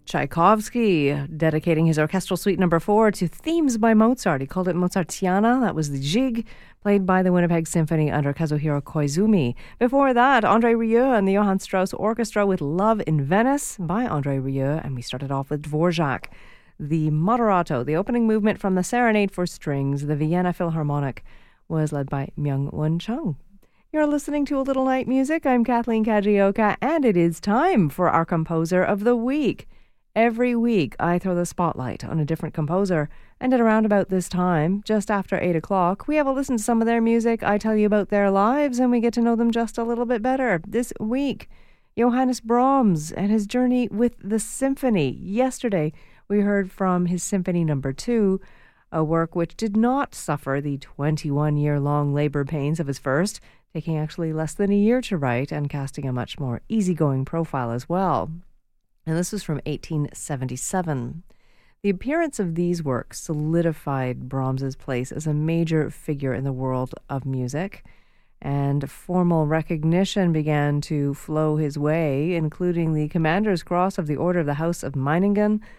Tchaikovsky, dedicating his orchestral suite number 4 to themes by Mozart. He called it Mozartiana. That was the Jig, played by the Winnipeg Symphony under Kazuhiro Koizumi. Before that, André Rieu and the Johann Strauss Orchestra with Love in Venice by André Rieu. And we started off with Dvorak, the Moderato, the opening movement from the Serenade for Strings. The Vienna Philharmonic was led by Myung-Whun Chung. You're listening to A Little Night Music. I'm Kathleen Kajioka, and it is time for our Composer of the Week. Every week, I throw the spotlight on a different composer, and at around about this time, just after 8 o'clock, we have a listen to some of their music, I tell you about their lives, and we get to know them just a little bit better. This week, Johannes Brahms and his journey with the symphony. Yesterday, we heard from his Symphony No. 2, a work which did not suffer the 21-year-long labor pains of his first, taking actually less than a year to write and casting a much more easygoing profile as well. And this was from 1877. The appearance of these works solidified Brahms's place as a major figure in the world of music, and formal recognition began to flow his way, including the Commander's Cross of the Order of the House of Meiningen,